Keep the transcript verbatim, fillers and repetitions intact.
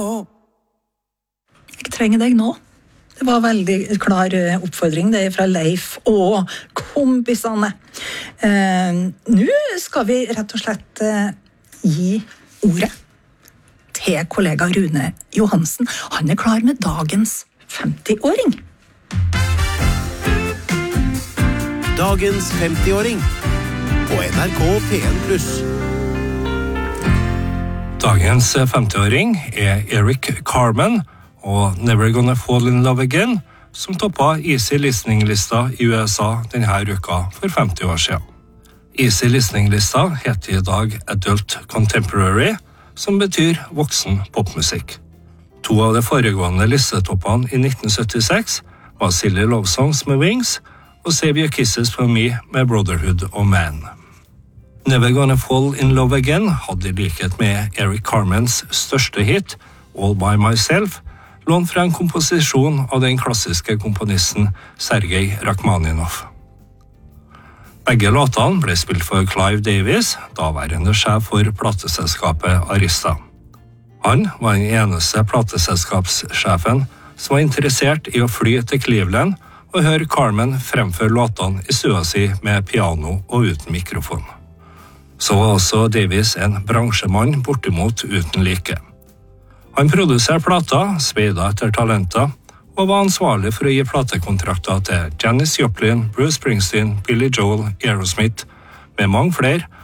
Jeg trenger deg nå. Det var veldig klar oppfordring, det er fra Leif og kompisene. Eh, nå skal vi rett og slett eh, gi ordet til kollega Rune Johansen. Han er klar med dagens femti-åring. Dagens femti-åring på N R K P en pluss. Dagens femti-åring er Eric Carmen og Never Gonna Fall in Love Again, som toppet Easy Listening-lista i U S A denne uka for femti år siden. Easy Listening-lista heter i dag Adult Contemporary, som betyr voksen popmusikk. To av de foregående listetoppene i nitten syttiseks var Silly Love Songs med Wings og Save Your Kisses for Me med Brotherhood of Man. Never Gonna Fall in Love Again hadde i likhet med Eric Carmens største hit, All By Myself, lånt fra en komposisjon av den klassiske komponisten Sergej Rachmaninov. Begge låtene ble spilt for Clive Davis, daværende sjef for plateselskapet Arista. Han var den eneste plateselskapssjefen som var interessert i å fly til Cleveland og høre Carmen fremføre låtene i stua si med piano og uten mikrofon. Så var også Davis en bransjemann bortimot uten like. Han produserte plater, speida etter talenter, og var ansvarlig for å gi platekontrakter til Janis Joplin, Bruce Springsteen, Billy Joel, Aerosmith, med mange flere,